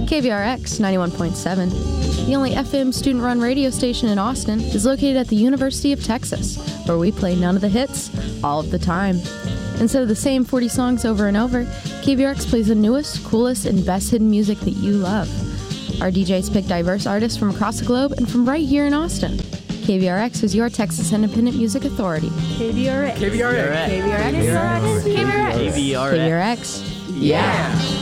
KVRX 91.7, the only FM student-run radio station in Austin, is located at the University of Texas, where we play none of the hits, all of the time. Instead of the same 40 songs over and over, KVRX plays the newest, coolest, and best hidden music that you love. Our DJs pick diverse artists from across the globe and from right here in Austin. KVRX is your Texas Independent Music Authority. KVRX. KVRX. KVRX. KVRX. KVRX. KVRX. Yeah.